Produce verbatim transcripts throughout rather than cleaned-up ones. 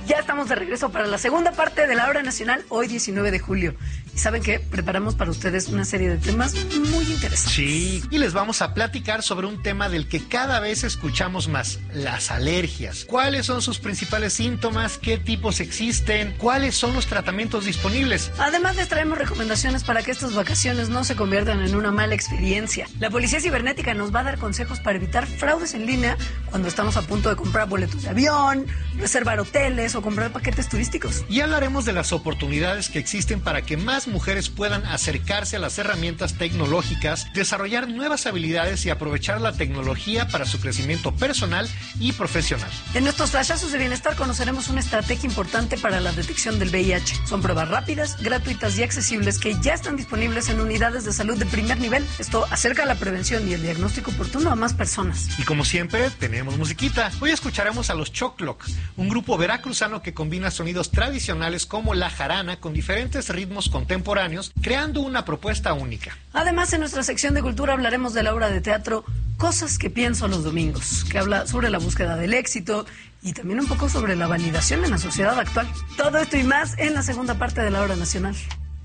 Ya estamos de regreso para la segunda parte de la Hora Nacional, hoy diecinueve de julio. Y ¿saben qué? Preparamos para ustedes una serie de temas muy interesantes. Sí, y les vamos a platicar sobre un tema del que cada vez escuchamos más, las alergias. ¿Cuáles son sus principales síntomas? ¿Qué tipos existen? ¿Cuáles son los tratamientos disponibles? Además, les traemos recomendaciones para que estas vacaciones no se conviertan en una mala experiencia. La Policía Cibernética nos va a dar consejos para evitar fraudes en línea cuando estamos a punto de comprar boletos de avión, reservar hoteles o comprar paquetes turísticos. Y hablaremos de las oportunidades que existen para que más mujeres puedan acercarse a las herramientas tecnológicas, desarrollar nuevas habilidades y aprovechar la tecnología para su crecimiento personal y profesional. En nuestros flashazos de bienestar conoceremos una estrategia importante para la detección del V I H. Son pruebas rápidas, gratuitas y accesibles que ya están disponibles en unidades de salud de primer nivel. Esto acerca la prevención y el diagnóstico oportuno a más personas. Y como siempre, tenemos musiquita. Hoy escucharemos a los Chocloc, un grupo veracruzano que combina sonidos tradicionales como la jarana con diferentes ritmos contemporáneos, creando una propuesta única. Además, en nuestra sección de cultura hablaremos de la obra de teatro Cosas que pienso los domingos, que habla sobre la búsqueda del éxito y también un poco sobre la validación en la sociedad actual. Todo esto y más en la segunda parte de la Hora Nacional.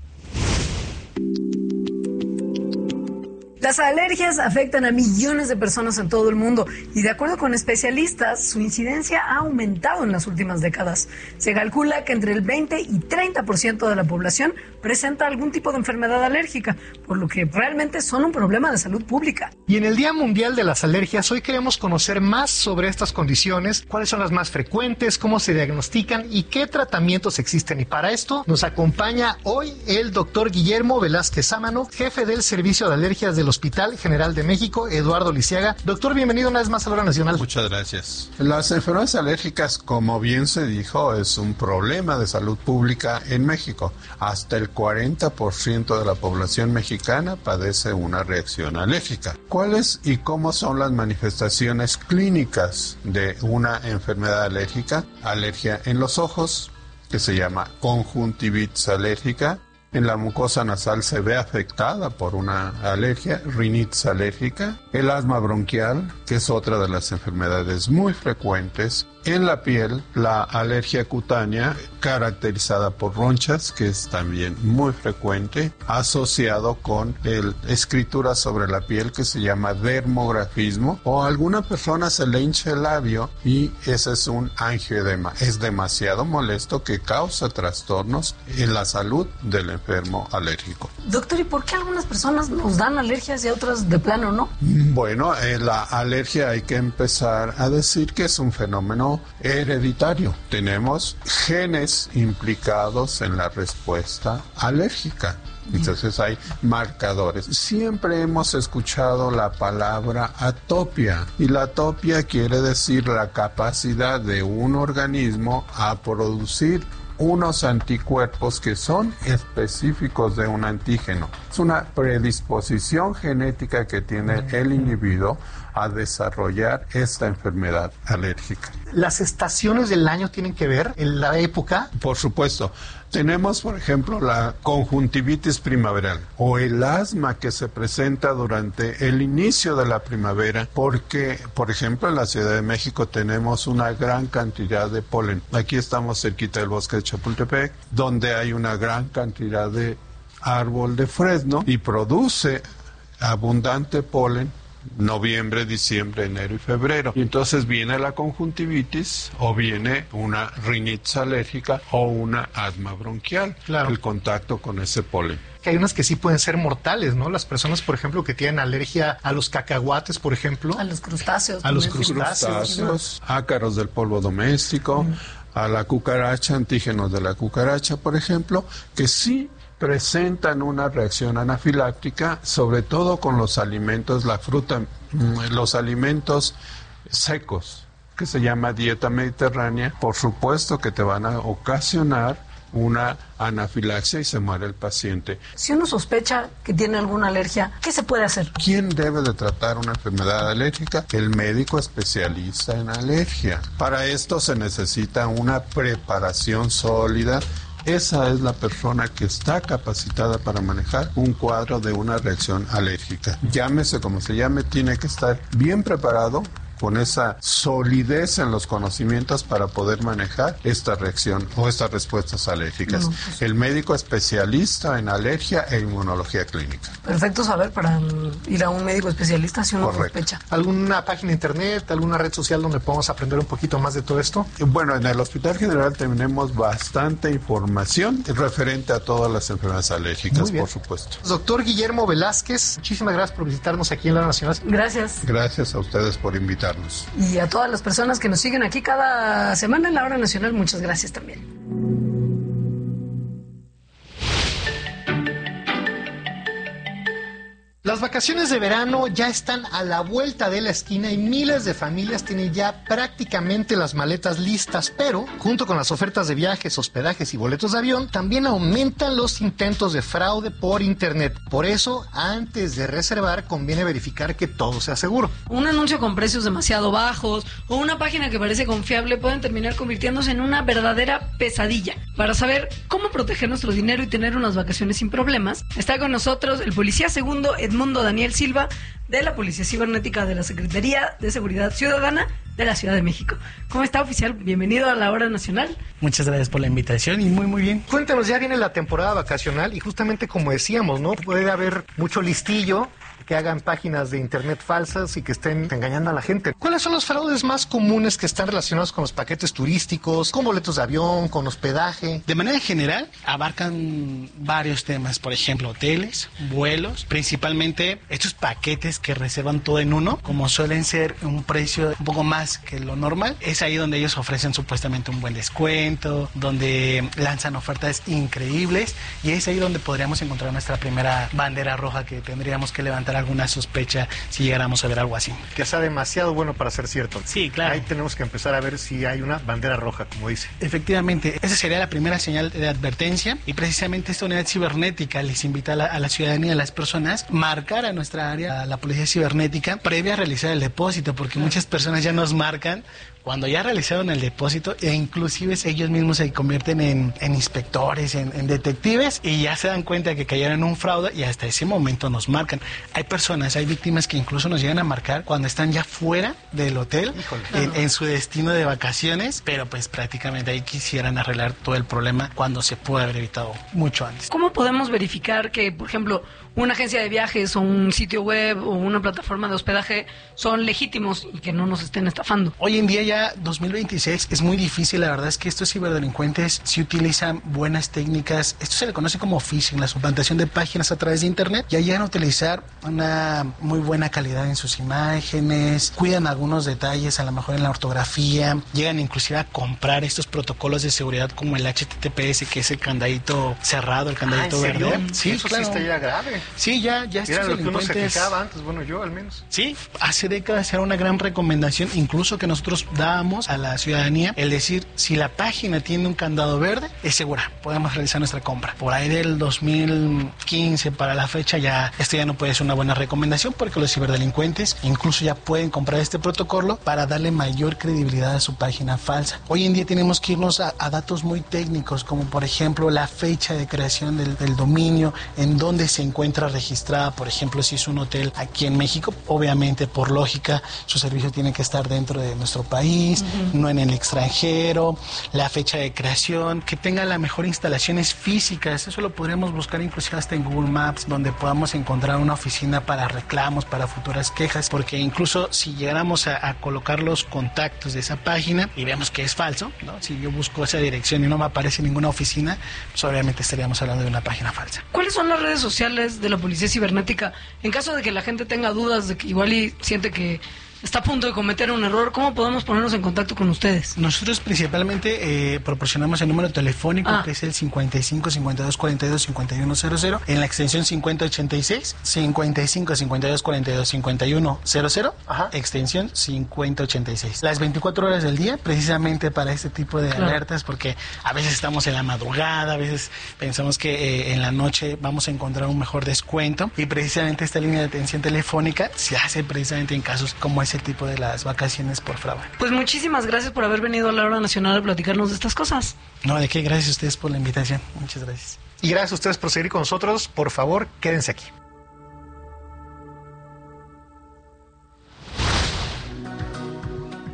Las alergias afectan a millones de personas en todo el mundo y de acuerdo con especialistas, su incidencia ha aumentado en las últimas décadas. Se calcula que entre el veinte y treinta por ciento de la población presenta algún tipo de enfermedad alérgica, por lo que realmente son un problema de salud pública. Y en el Día Mundial de las Alergias, hoy queremos conocer más sobre estas condiciones, cuáles son las más frecuentes, cómo se diagnostican y qué tratamientos existen. Y para esto nos acompaña hoy el doctor Guillermo Velázquez Sámano, jefe del Servicio de Alergias del Hospital General de México, Eduardo Lisiaga. Doctor, bienvenido una vez más a la Hora Nacional. Muchas gracias. Las enfermedades alérgicas, como bien se dijo, es un problema de salud pública en México. Hasta el cuarenta por ciento de la población mexicana padece una reacción alérgica. ¿Cuáles y cómo son las manifestaciones clínicas de una enfermedad alérgica? Alergia en los ojos, que se llama conjuntivitis alérgica. En la mucosa nasal se ve afectada por una alergia, rinitis alérgica. El asma bronquial, que es otra de las enfermedades muy frecuentes. En la piel, la alergia cutánea, caracterizada por ronchas, que es también muy frecuente, asociado con el escritura sobre la piel que se llama dermografismo, o a alguna persona se le hincha el labio y ese es un angioedema. Es demasiado molesto que causa trastornos en la salud del enfermo alérgico. Doctor, ¿y por qué algunas personas nos dan alergias y a otras de plano no? Bueno, eh, la alergia hay que empezar a decir que es un fenómeno hereditario. Tenemos genes implicados en la respuesta alérgica. Entonces hay marcadores. Siempre hemos escuchado la palabra atopia y la atopia quiere decir la capacidad de un organismo a producir unos anticuerpos que son específicos de un antígeno. Es una predisposición genética que tiene el individuo a desarrollar esta enfermedad alérgica. ¿Las estaciones del año tienen que ver en la época? Por supuesto. Tenemos, por ejemplo, la conjuntivitis primaveral o el asma que se presenta durante el inicio de la primavera porque, por ejemplo, en la Ciudad de México tenemos una gran cantidad de polen. Aquí estamos cerquita del bosque de Chapultepec, donde hay una gran cantidad de árbol de fresno y produce abundante polen noviembre, diciembre, enero y febrero. Y entonces viene la conjuntivitis o viene una rinitis alérgica o una asma bronquial. Claro. El contacto con ese polen. Que hay unas que sí pueden ser mortales, ¿no? Las personas, por ejemplo, que tienen alergia a los cacahuates, por ejemplo. A los crustáceos. A los crustáceos. crustáceos ácaros del polvo doméstico, mm. a la cucaracha, antígenos de la cucaracha, por ejemplo, que sí presentan una reacción anafiláctica, sobre todo con los alimentos, la fruta, los alimentos secos, que se llama dieta mediterránea. Por supuesto que te van a ocasionar una anafilaxia y se muere el paciente. Si uno sospecha que tiene alguna alergia, ¿qué se puede hacer? ¿Quién debe de tratar una enfermedad alérgica? El médico especialista en alergia. Para esto se necesita una preparación sólida. Esa es la persona que está capacitada para manejar un cuadro de una reacción alérgica. Llámese como se llame, tiene que estar bien preparado, con esa solidez en los conocimientos para poder manejar esta reacción o estas respuestas alérgicas. No, pues... El médico especialista en alergia e inmunología clínica. Perfecto saber para ir a un médico especialista si uno sospecha. ¿Alguna página de internet, alguna red social donde podamos aprender un poquito más de todo esto? Bueno, en el Hospital General tenemos bastante información referente a todas las enfermedades alérgicas, por supuesto. Doctor Guillermo Velázquez, muchísimas gracias por visitarnos aquí en La Hora Nacional. Gracias. Gracias a ustedes por invitarnos. Y a todas las personas que nos siguen aquí cada semana en La Hora Nacional, muchas gracias también. Las vacaciones de verano ya están a la vuelta de la esquina y miles de familias tienen ya prácticamente las maletas listas, pero junto con las ofertas de viajes, hospedajes y boletos de avión, también aumentan los intentos de fraude por internet. Por eso, antes de reservar, conviene verificar que todo sea seguro. Un anuncio con precios demasiado bajos o una página que parece confiable pueden terminar convirtiéndose en una verdadera pesadilla. Para saber cómo proteger nuestro dinero y tener unas vacaciones sin problemas, está con nosotros el policía segundo Edmundo Daniel Silva, de la Policía Cibernética de la Secretaría de Seguridad Ciudadana de la Ciudad de México. ¿Cómo está, oficial? Bienvenido a La Hora Nacional. Muchas gracias por la invitación y muy, muy bien. Cuéntanos, ya viene la temporada vacacional y justamente como decíamos, ¿no? Puede haber mucho listillo que hagan páginas de internet falsas y que estén engañando a la gente. ¿Cuáles son los fraudes más comunes que están relacionados con los paquetes turísticos, con boletos de avión, con hospedaje? De manera general, abarcan varios temas, por ejemplo, hoteles, vuelos, principalmente estos paquetes que reservan todo en uno, como suelen ser un precio un poco más que lo normal. Es ahí donde ellos ofrecen supuestamente un buen descuento, donde lanzan ofertas increíbles y es ahí donde podríamos encontrar nuestra primera bandera roja que tendríamos que levantar alguna sospecha si llegáramos a ver algo así. Que sea demasiado bueno para ser cierto. Sí, claro. Ahí tenemos que empezar a ver si hay una bandera roja, como dice. Efectivamente, esa sería la primera señal de advertencia y precisamente esta unidad cibernética les invita a la, a la ciudadanía, a las personas, marcar a nuestra área, a la policía cibernética, previa a realizar el depósito, porque claro, muchas personas ya nos marcan cuando ya realizaron el depósito e inclusive ellos mismos se convierten en, en inspectores, en, en detectives y ya se dan cuenta que cayeron en un fraude y hasta ese momento nos marcan. Hay personas, hay víctimas que incluso nos llegan a marcar cuando están ya fuera del hotel, Híjole, en, no. en su destino de vacaciones, pero pues prácticamente ahí quisieran arreglar todo el problema cuando se pudo haber evitado mucho antes. ¿Cómo podemos verificar que, por ejemplo, una agencia de viajes o un sitio web o una plataforma de hospedaje son legítimos y que no nos estén estafando? Hoy en día ya dos mil veintiséis es muy difícil, la verdad es que estos ciberdelincuentes sí utilizan buenas técnicas, esto se le conoce como phishing, la suplantación de páginas a través de internet, ya llegan a utilizar una muy buena calidad en sus imágenes, cuidan algunos detalles a lo mejor en la ortografía, llegan inclusive a comprar estos protocolos de seguridad como el H T T P S, que es el candadito cerrado, el candadito ah, ¿en serio? verde. Sí, eso claro. sí está ya grave. Sí, ya, ya estos Era lo que uno se delincuentes... fijaba antes, bueno, yo al menos. Sí, hace décadas era una gran recomendación, incluso que nosotros dábamos a la ciudadanía, el decir, si la página tiene un candado verde, es segura, podemos realizar nuestra compra. Por ahí del dos mil quince para la fecha ya, esto ya no puede ser una buena recomendación porque los ciberdelincuentes incluso ya pueden comprar este protocolo para darle mayor credibilidad a su página falsa. Hoy en día tenemos que irnos a, a datos muy técnicos, como por ejemplo la fecha de creación del, del dominio, en dónde se encuentra registrada, por ejemplo, si es un hotel aquí en México, obviamente por lógica su servicio tiene que estar dentro de nuestro país, uh-huh. no en el extranjero, la fecha de creación, que tenga las mejores instalaciones físicas, eso lo podríamos buscar inclusive hasta en Google Maps, donde podamos encontrar una oficina para reclamos, para futuras quejas, porque incluso si llegáramos a, a colocar los contactos de esa página y vemos que es falso, ¿no? Si yo busco esa dirección y no me aparece ninguna oficina, pues obviamente estaríamos hablando de una página falsa. ¿Cuáles son las redes sociales de la Policía Cibernética? En caso de que la gente tenga dudas de que igual y siente que está a punto de cometer un error, ¿cómo podemos ponernos en contacto con ustedes? Nosotros principalmente eh, proporcionamos el número telefónico ah. que es el cincuenta y cinco, cincuenta y dos, cuarenta y dos, cincuenta y uno cero cero en la extensión cincuenta ochenta y seis, cincuenta y cinco, cincuenta y dos, cuarenta y dos, cincuenta y uno cero cero, Ajá. extensión cincuenta ochenta y seis. Las veinticuatro horas del día precisamente para este tipo de claro. alertas, porque a veces estamos en la madrugada, a veces pensamos que eh, en la noche vamos a encontrar un mejor descuento y precisamente esta línea de atención telefónica se hace precisamente en casos como ese tipo de las vacaciones por fraude. Pues muchísimas gracias por haber venido a La Hora Nacional a platicarnos de estas cosas. No, de qué, gracias a ustedes por la invitación. Muchas gracias. Y gracias a ustedes por seguir con nosotros. Por favor, quédense aquí.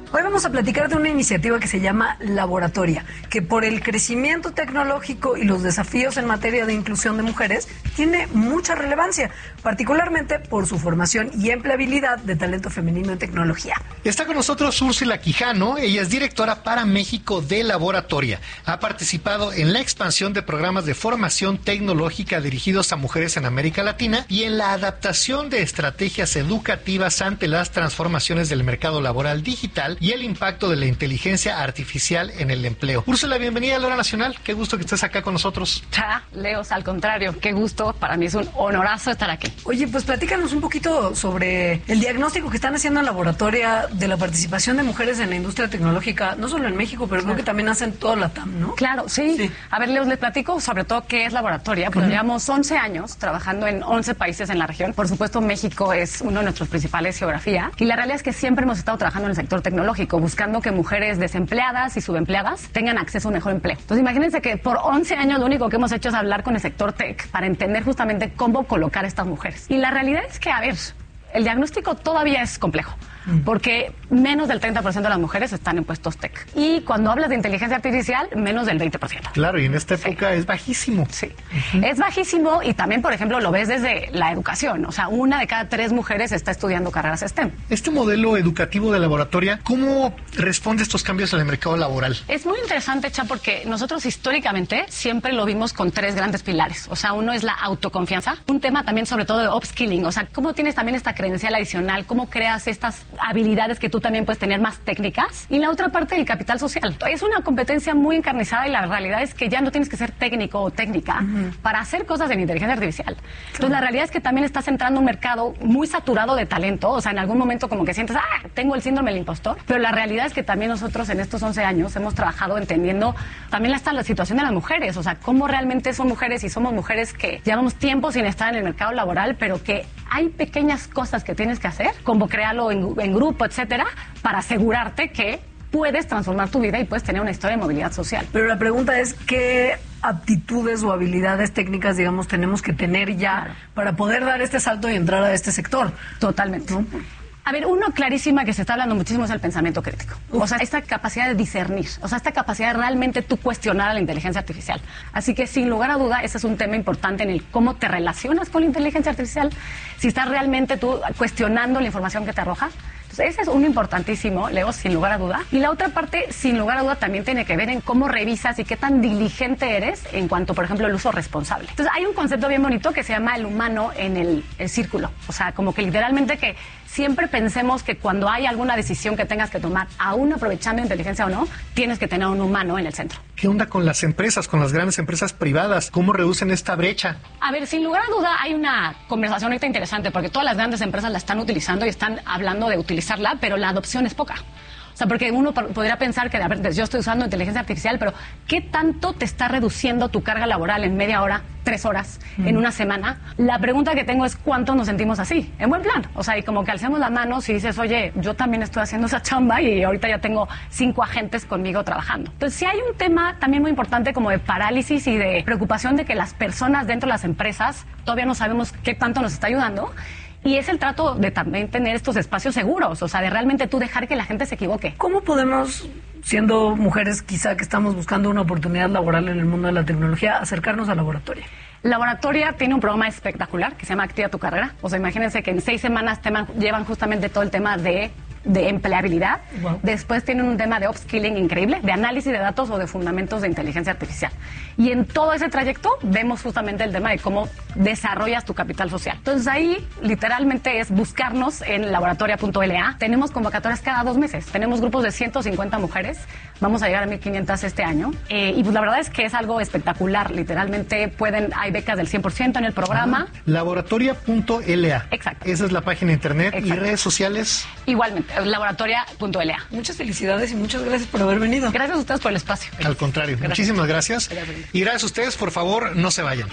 Hoy vamos a platicar de una iniciativa que se llama Laboratoria, que por el crecimiento tecnológico y los desafíos en materia de inclusión de mujeres tiene mucha relevancia, particularmente por su formación y empleabilidad de talento femenino en tecnología. Está con nosotros Úrsula Quijano, ella es directora para México de Laboratoria. Ha participado en la expansión de programas de formación tecnológica dirigidos a mujeres en América Latina y en la adaptación de estrategias educativas ante las transformaciones del mercado laboral digital y el impacto de la inteligencia artificial en el empleo. Úrsula, bienvenida a la Hora Nacional. Qué gusto que estés acá con nosotros. Ya, Leos, al contrario, qué gusto. Para mí es un honorazo estar aquí. Oye, pues platícanos un poquito sobre el diagnóstico que están haciendo en Laboratoria de la participación de mujeres en la industria tecnológica, no solo en México, pero claro, creo que también hacen toda la T A M, ¿no? Claro, sí. sí. A ver, Leos, les platico sobre todo qué es Laboratoria, porque uh-huh. llevamos once años trabajando en once países en la región. Por supuesto, México es uno de nuestros principales geografía, y la realidad es que siempre hemos estado trabajando en el sector tecnológico, buscando que mujeres desempleadas y subempleadas tengan acceso a un mejor empleo. Entonces, imagínense que por once años lo único que hemos hecho es hablar con el sector tech para entender justamente cómo colocar a estas mujeres. Y la realidad es que, a ver, el diagnóstico todavía es complejo, porque menos del treinta por ciento de las mujeres están en puestos tech. Y cuando hablas de inteligencia artificial, menos del veinte por ciento. Claro, y en esta época sí. es bajísimo. Sí, uh-huh. es bajísimo, y también, por ejemplo, lo ves desde la educación. O sea, una de cada tres mujeres está estudiando carreras STEM. Este modelo educativo de Laboratoria, ¿cómo responde a estos cambios en el mercado laboral? Es muy interesante, Cha, porque nosotros históricamente siempre lo vimos con tres grandes pilares. O sea, uno es la autoconfianza, un tema también sobre todo de upskilling. O sea, cómo tienes también esta credencial adicional, cómo creas estas habilidades que tú también puedes tener más técnicas, y la otra parte del capital social. Es una competencia muy encarnizada, y la realidad es que ya no tienes que ser técnico o técnica uh-huh. para hacer cosas en inteligencia artificial. Claro. Entonces la realidad es que también estás entrando a un mercado muy saturado de talento. O sea, en algún momento como que sientes, ah, tengo el síndrome del impostor, pero la realidad es que también nosotros en estos once años hemos trabajado entendiendo también hasta la situación de las mujeres. O sea, cómo realmente son mujeres, y somos mujeres que llevamos tiempo sin estar en el mercado laboral, pero que hay pequeñas cosas que tienes que hacer, como crearlo en, en grupo, etcétera, para asegurarte que puedes transformar tu vida y puedes tener una historia de movilidad social. Pero la pregunta es, ¿qué aptitudes o habilidades técnicas, digamos, tenemos que tener ya claro. para poder dar este salto y entrar a este sector? Totalmente. ¿No? A ver, uno clarísima que se está hablando muchísimo es el pensamiento crítico. Uf. O sea, esta capacidad de discernir, o sea, esta capacidad de realmente tú cuestionar a la inteligencia artificial. Así que, sin lugar a duda, ese es un tema importante en el cómo te relacionas con la inteligencia artificial, si estás realmente tú cuestionando la información que te arroja. Entonces, ese es uno importantísimo, Leo, sin lugar a duda. Y la otra parte, sin lugar a duda, también tiene que ver en cómo revisas y qué tan diligente eres en cuanto, por ejemplo, el uso responsable. Entonces, hay un concepto bien bonito que se llama el humano en el, el círculo. O sea, como que literalmente que siempre pensemos que cuando hay alguna decisión que tengas que tomar, aún aprovechando inteligencia o no, tienes que tener un humano en el centro. ¿Qué onda con las empresas, con las grandes empresas privadas? ¿Cómo reducen esta brecha? A ver, sin lugar a duda hay una conversación ahorita interesante, porque todas las grandes empresas la están utilizando y están hablando de utilizarla, pero la adopción es poca. O sea, porque uno podría pensar que, a ver, yo estoy usando inteligencia artificial, pero ¿qué tanto te está reduciendo tu carga laboral en media hora, tres horas, mm. en una semana? La pregunta que tengo es, ¿cuántos nos sentimos así? En buen plan. O sea, y como que alzamos las manos y dices, oye, yo también estoy haciendo esa chamba y ahorita ya tengo cinco agentes conmigo trabajando. Entonces, sí hay un tema también muy importante como de parálisis y de preocupación de que las personas dentro de las empresas todavía no sabemos qué tanto nos está ayudando. Y es el trato de también tener estos espacios seguros, o sea, de realmente tú dejar que la gente se equivoque. ¿Cómo podemos, siendo mujeres quizá que estamos buscando una oportunidad laboral en el mundo de la tecnología, acercarnos a Laboratoria? Laboratoria tiene un programa espectacular que se llama Activa tu Carrera. O sea, imagínense que en seis semanas teman, llevan justamente todo el tema de... de empleabilidad. Wow. Después tienen un tema de upskilling increíble, de análisis de datos o de fundamentos de inteligencia artificial. Y en todo ese trayecto vemos justamente el tema de cómo desarrollas tu capital social. Entonces ahí literalmente es buscarnos en laboratoria punto L A. Tenemos convocatorias cada dos meses. Tenemos grupos de ciento cincuenta mujeres. Vamos a llegar a mil quinientas este año. Eh, y pues la verdad es que es algo espectacular. Literalmente pueden, hay becas del cien por ciento en el programa. Ah, laboratoria punto L A. Exacto. Esa es la página de internet. Exacto. ¿Y redes sociales? Igualmente. laboratoria punto L A. Muchas felicidades y muchas gracias por haber venido. Gracias a ustedes por el espacio. Al contrario, gracias. Muchísimas gracias. gracias. Y gracias a ustedes, por favor, no se vayan.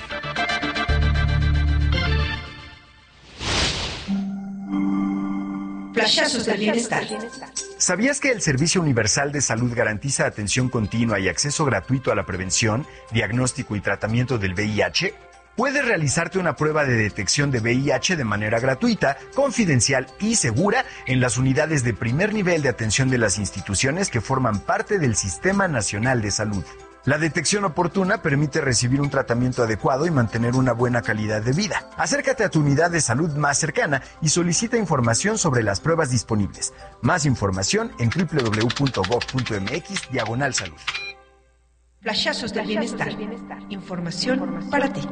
Flashazos del bienestar. ¿Sabías que el Servicio Universal de Salud garantiza atención continua y acceso gratuito a la prevención, diagnóstico y tratamiento del V I H? Puedes realizarte una prueba de detección de V I H de manera gratuita, confidencial y segura en las unidades de primer nivel de atención de las instituciones que forman parte del Sistema Nacional de Salud. La detección oportuna permite recibir un tratamiento adecuado y mantener una buena calidad de vida. Acércate a tu unidad de salud más cercana y solicita información sobre las pruebas disponibles. Más información en doble u doble u doble u punto gob punto m x diagonal salud. Flashazos del bienestar. Información para ti.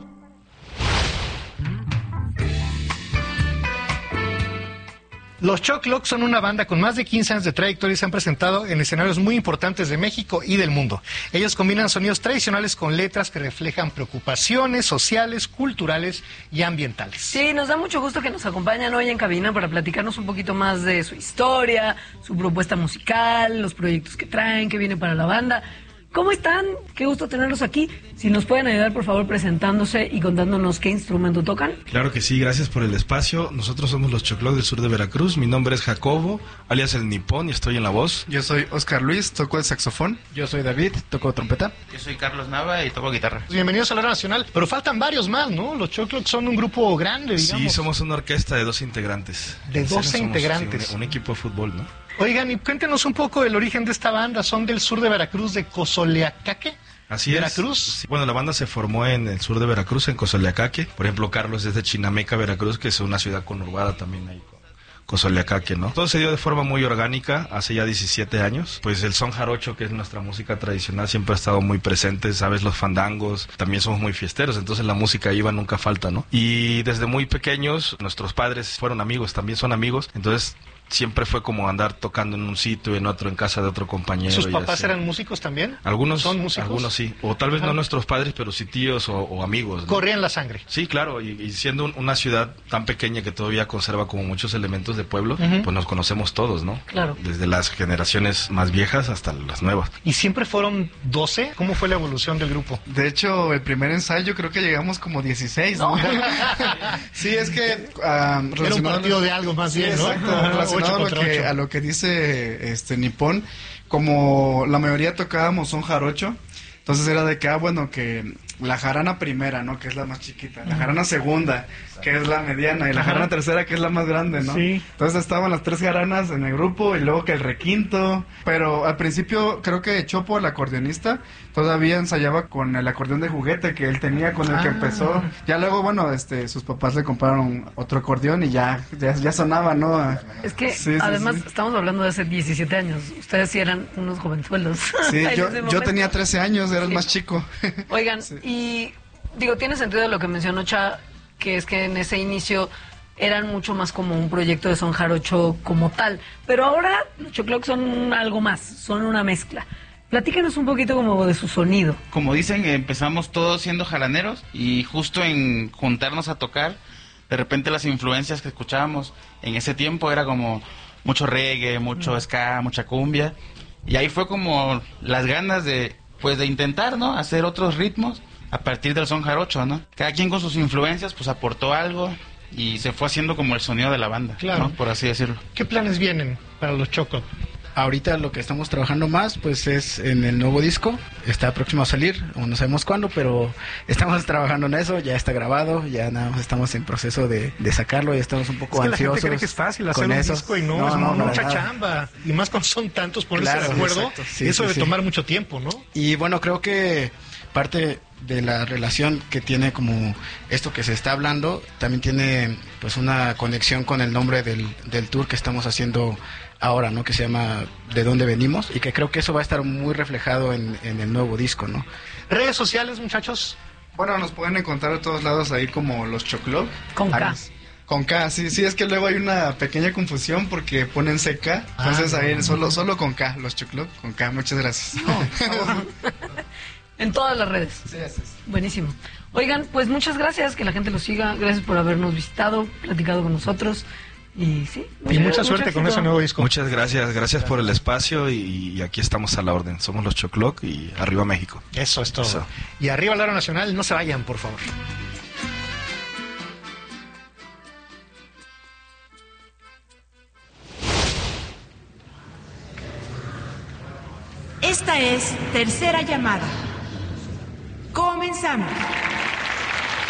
Los Choclock son una banda con más de quince años de trayectoria y se han presentado en escenarios muy importantes de México y del mundo. Ellos combinan sonidos tradicionales con letras que reflejan preocupaciones sociales, culturales y ambientales. Sí, nos da mucho gusto que nos acompañan hoy en cabina para platicarnos un poquito más de su historia, su propuesta musical, los proyectos que traen, que viene para la banda. ¿Cómo están? Qué gusto tenerlos aquí. Si nos pueden ayudar, por favor, presentándose y contándonos qué instrumento tocan. Claro que sí, gracias por el espacio. Nosotros somos los Choclock del sur de Veracruz. Mi nombre es Jacobo, alias el Nipón, y estoy en la voz. Yo soy Oscar Luis, toco el saxofón. Yo soy David, toco trompeta. Yo soy Carlos Nava y toco guitarra. Bienvenidos a la hora nacional, pero faltan varios más, ¿no? Los Choclock son un grupo grande, digamos. Sí, somos una orquesta de doce integrantes. De doce integrantes. Sí, un, un equipo de fútbol, ¿no? Oigan, y cuéntenos un poco del origen de esta banda. Son del sur de Veracruz, de Cozoleacaque. Así Veracruz. es. Sí, bueno, la banda se formó en el sur de Veracruz, en Cozoleacaque. Por ejemplo, Carlos es de Chinameca, Veracruz, que es una ciudad conurbada también ahí. Cozoleacaque, ¿no? Todo se dio de forma muy orgánica hace ya diecisiete años. Pues el son jarocho, que es nuestra música tradicional, siempre ha estado muy presente, ¿sabes? Los fandangos, también somos muy fiesteros, entonces la música iba, nunca falta, ¿no? Y desde muy pequeños, nuestros padres fueron amigos, también son amigos, entonces siempre fue como andar tocando en un sitio, en otro, en casa de otro compañero. ¿Sus y papás así. eran músicos también? Algunos son músicos. Algunos sí, o tal vez Ajá. no nuestros padres, pero sí tíos o, o amigos, ¿no? Corrían la sangre. Sí, claro, y, y siendo un, una ciudad tan pequeña que todavía conserva como muchos elementos de pueblo, uh-huh. pues nos conocemos todos, ¿no? Claro. Desde las generaciones más viejas hasta las nuevas. ¿Y siempre fueron doce? ¿Cómo fue la evolución del grupo? De hecho, el primer ensayo creo que llegamos como dieciséis, ¿no? no. Sí, es que... Um, Era un partido de algo más sí, bien, ¿no? Exacto, relacionado a lo, que, a lo que dice este Nipón, como la mayoría tocábamos son jarocho, entonces era de que, ah, bueno, que la jarana primera, ¿no? Que es la más chiquita, la jarana segunda, que es la mediana, y la jarana tercera, que es la más grande, ¿no? Sí. Entonces estaban las tres jaranas en el grupo, y luego que el requinto, pero al principio creo que Chopo, el acordeonista, todavía ensayaba con el acordeón de juguete que él tenía, con el ah. que empezó. Ya luego, bueno, este, sus papás le compraron otro acordeón y ya, ya, ya sonaba, ¿no? Es que, sí, además, sí, sí. estamos hablando de hace diecisiete años. Ustedes sí eran unos jovenzuelos. Sí, yo, yo tenía trece años, era sí. el más chico. Oigan, sí. y digo, tiene sentido lo que mencionó Cha, que es que en ese inicio eran mucho más como un proyecto de son jarocho como tal. Pero ahora los Choclock son algo más, son una mezcla. Platícanos un poquito como de su sonido. Como dicen, empezamos todos siendo jalaneros y justo en juntarnos a tocar, de repente las influencias que escuchábamos en ese tiempo era como mucho reggae, mucho ska, mucha cumbia. Y ahí fue como las ganas de, pues, de intentar, ¿no? Hacer otros ritmos a partir del son jarocho, ¿no? Cada quien con sus influencias, pues, aportó algo y se fue haciendo como el sonido de la banda, claro. ¿no? Por así decirlo. ¿Qué planes vienen para los Choclock? Ahorita lo que estamos trabajando más pues es en el nuevo disco, está próximo a salir, aún no sabemos cuándo, pero estamos trabajando en eso, ya está grabado, ya nada más estamos en proceso de, de sacarlo y estamos un poco es que ansiosos. La gente cree que es fácil hacer un eso. disco y no, no es no, mucha no, chamba, y más cuando son tantos ponerse claro, de acuerdo, sí, eso sí, debe sí. tomar mucho tiempo, ¿no? Y bueno, creo que parte de la relación que tiene como esto que se está hablando, también tiene pues una conexión con el nombre del, del tour que estamos haciendo ahora, ¿no? Que se llama ¿De dónde venimos? Y que creo que eso va a estar muy reflejado en, en el nuevo disco, ¿no? Redes sociales, muchachos. Bueno, nos pueden encontrar a todos lados ahí como los Choclock. Con K. Con K, sí, sí, es que luego hay una pequeña confusión porque ponen C K, ah, entonces ahí no. solo, solo con K, los Choclock, con K, muchas gracias. No, en todas las redes. Sí, así es. Buenísimo. Oigan, pues muchas gracias, que la gente los siga, gracias por habernos visitado, platicado con nosotros. Y sí, y mucha suerte mucho con ese nuevo disco. Muchas gracias, gracias por el espacio y, y aquí estamos a la orden. Somos los Choclock y arriba México. Eso es todo. Eso. Y arriba la hora nacional, no se vayan, por favor. Esta es Tercera Llamada. Comenzamos.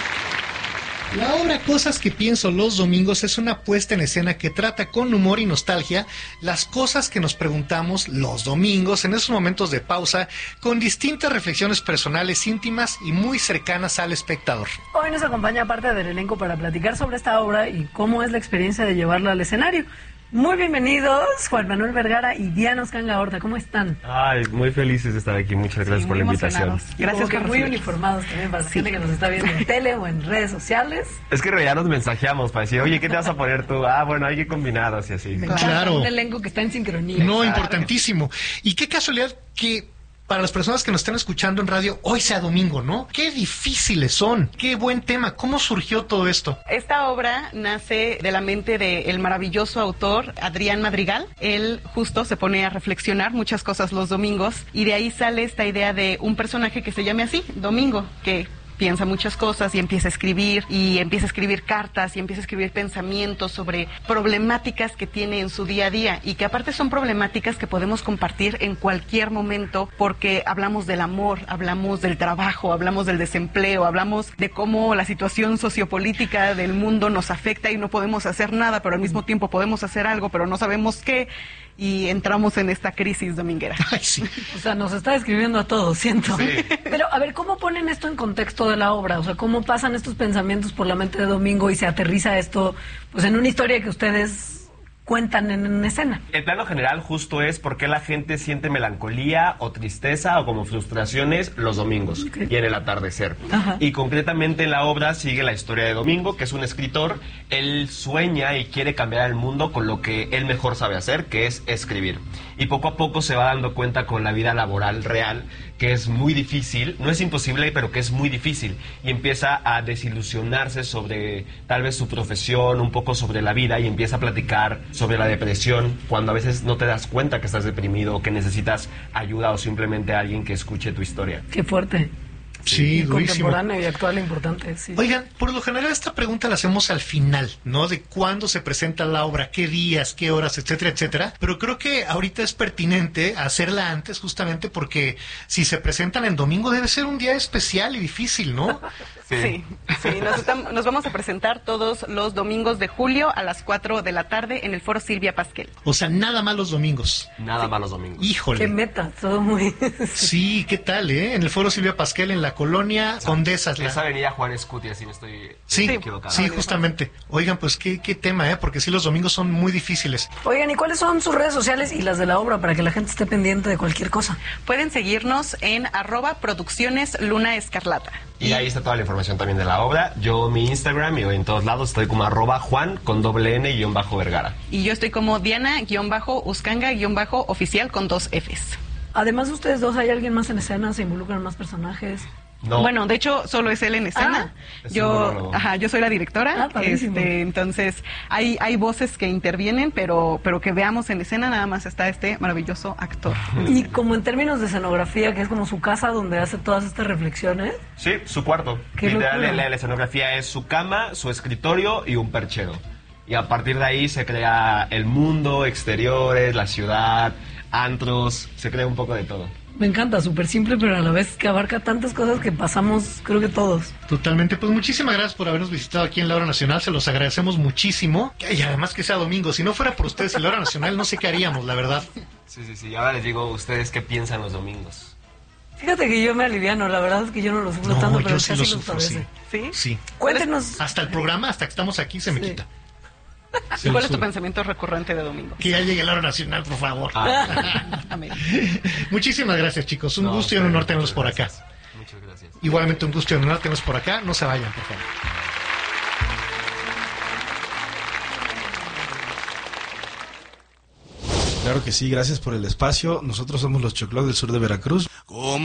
La obra Cosas que pienso los domingos es una puesta en escena que trata con humor y nostalgia las cosas que nos preguntamos los domingos en esos momentos de pausa, con distintas reflexiones personales, íntimas y muy cercanas al espectador. Hoy nos acompaña parte del elenco para platicar sobre esta obra y cómo es la experiencia de llevarla al escenario. Muy bienvenidos, Juan Manuel Vergara y Diana Uscanga Horta, ¿cómo están? Ay, muy felices de estar aquí, muchas gracias sí, por la invitación. Gracias, que muy uniformados también para la sí. gente que nos está viendo en tele o en redes sociales. Es que en realidad nos mensajeamos para decir, oye, ¿qué te vas a poner tú? Ah, bueno, hay que combinarlos y así. Claro, claro. Un elenco que está en sincronía. No, claro. Importantísimo. Y qué casualidad que para las personas que nos están escuchando en radio, hoy sea domingo, ¿no? Qué difíciles son, qué buen tema. ¿Cómo surgió todo esto? Esta obra nace de la mente del maravilloso autor Adrián Madrigal. Él justo se pone a reflexionar muchas cosas los domingos y de ahí sale esta idea de un personaje que se llame así, Domingo, que piensa muchas cosas y empieza a escribir y empieza a escribir cartas y empieza a escribir pensamientos sobre problemáticas que tiene en su día a día y que aparte son problemáticas que podemos compartir en cualquier momento porque hablamos del amor, hablamos del trabajo, hablamos del desempleo, hablamos de cómo la situación sociopolítica del mundo nos afecta y no podemos hacer nada, pero al mismo tiempo podemos hacer algo, pero no sabemos qué. Y entramos en esta crisis dominguera. Ay, sí. O sea, nos está describiendo a todos, siento. Sí. Pero, a ver, ¿cómo ponen esto en contexto de la obra? O sea, ¿cómo pasan estos pensamientos por la mente de Domingo y se aterriza esto pues en una historia que ustedes cuentan en, en escena? El plano general justo es por qué la gente siente melancolía o tristeza o como frustraciones los domingos okay. y en el atardecer. Ajá. Y concretamente en la obra sigue la historia de Domingo, que es un escritor. Él sueña y quiere cambiar el mundo con lo que él mejor sabe hacer, que es escribir. Y poco a poco se va dando cuenta con la vida laboral real que es muy difícil, no es imposible, pero que es muy difícil. Y empieza a desilusionarse sobre tal vez su profesión, un poco sobre la vida, y empieza a platicar sobre la depresión, cuando a veces no te das cuenta que estás deprimido o que necesitas ayuda o simplemente alguien que escuche tu historia. Qué fuerte. Sí, y contemporáneo y actual importante, sí. Oigan, por lo general esta pregunta la hacemos al final, ¿no? De cuándo se presenta la obra, qué días, qué horas, etcétera, etcétera. Pero creo que ahorita es pertinente hacerla antes, justamente porque si se presentan en domingo debe ser un día especial y difícil, ¿no? Sí, sí, sí. Nos, estamos, nos vamos a presentar todos los domingos de julio a las cuatro de la tarde en el Foro Silvia Pasquel. O sea, nada más los domingos. Nada sí. más los domingos. Híjole. Qué meta, todo muy... Sí, ¿qué tal, eh? En el Foro Silvia Pasquel, en la colonia Condesas. Esa la... avenida Juan Escutia, si no estoy sí, equivocado. Sí, justamente. Oigan, pues qué, qué tema, ¿eh? Porque sí, los domingos son muy difíciles. Oigan, ¿y cuáles son sus redes sociales y las de la obra para que la gente esté pendiente de cualquier cosa? Pueden seguirnos en arroba producciones Luna Escarlata. Y ahí está toda la información también de la obra. Yo, mi Instagram, y en todos lados estoy como arroba Juan con doble N guión bajo Vergara. Y yo estoy como Diana guión bajo Uscanga guión bajo oficial con dos Fs. Además de ustedes dos, ¿hay alguien más en escena? ¿Se involucran más personajes? No. Bueno, de hecho, solo es él en escena. Ah, yo, ajá, yo soy la directora. Ah, este, entonces, hay, hay voces que intervienen, pero, pero que veamos en escena nada más está este maravilloso actor. Y como en términos de escenografía, que es como su casa donde hace todas estas reflexiones. Sí, su cuarto. Literal, la, la escenografía es su cama, su escritorio y un perchero. Y a partir de ahí se crea el mundo, exteriores, la ciudad, antros, se crea un poco de todo. Me encanta, súper simple, pero a la vez que abarca tantas cosas que pasamos, creo que todos. Totalmente, pues muchísimas gracias por habernos visitado aquí en la Hora Nacional, se los agradecemos muchísimo. Y además que sea domingo, si no fuera por ustedes en la Hora Nacional, no sé qué haríamos, la verdad. Sí, sí, sí, ahora les digo, ¿ustedes qué piensan los domingos? Fíjate que yo me aliviano, la verdad es que yo no lo sufro no, tanto, pero sí casi lo sufro, los sí. ¿Sí? Sí. Cuéntenos. Hasta el programa, hasta que estamos aquí, se me sí. quita. ¿Y cuál es tu pensamiento recurrente de domingo? Que ya llegue la Hora Nacional, por favor. Ah. Amén. Muchísimas gracias, chicos. Un no, gusto y un honor tenerlos por acá. Muchas gracias. Igualmente un gusto y un honor tenerlos por acá. No se vayan, por favor. Claro que sí, gracias por el espacio. Nosotros somos los Choclos del sur de Veracruz. ¿Cómo?